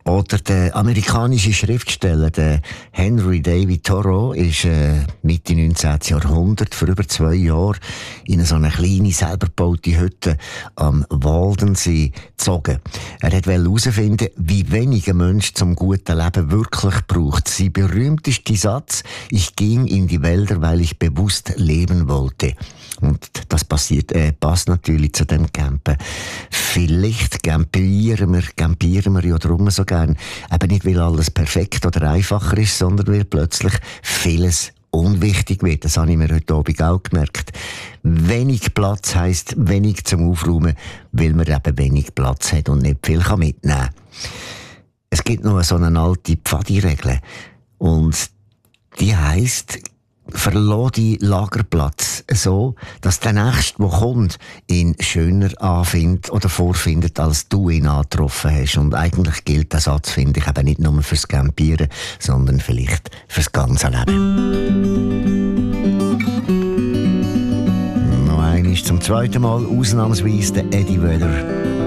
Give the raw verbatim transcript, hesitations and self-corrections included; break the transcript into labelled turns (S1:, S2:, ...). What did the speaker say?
S1: Oder der amerikanische Schriftsteller der Henry David Thoreau ist äh, Mitte neunzehnten. Jahrhundert vor über zwei Jahren in so eine kleine, selber gebaute Hütte am Waldensee gezogen. Er wollte herausfinden, wie wenig ein Mensch zum guten Leben wirklich braucht. Sein berühmtester Satz: Ich ging in die Wälder, weil ich bewusst leben wollte. Und das passiert, äh, passt natürlich zu dem Campen. Vielleicht campieren wir, campieren wir ja darum so gern. Eben nicht, weil alles perfekt oder einfacher ist, sondern weil plötzlich vieles unwichtig wird. Das habe ich mir heute Abend auch gemerkt. Wenig Platz heisst wenig zum Aufräumen, weil man eben wenig Platz hat und nicht viel mitnehmen kann. Es gibt noch so eine alte Pfadi-Regel. Und die heisst: Verlass deinen Lagerplatz so, dass der Nächste, der kommt, ihn schöner anfindet oder vorfindet, als du ihn angetroffen hast. Und eigentlich gilt der Satz, finde ich, eben nicht nur fürs Campieren, sondern vielleicht fürs ganze Leben. Noch einmal zum zweiten Mal ausnahmsweise der Eddie Vedder.